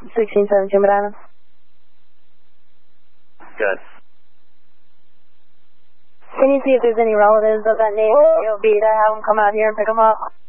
1617 Medina. Good. Can you see if there's any relatives of that name? It'll be to have them come out here and pick them up.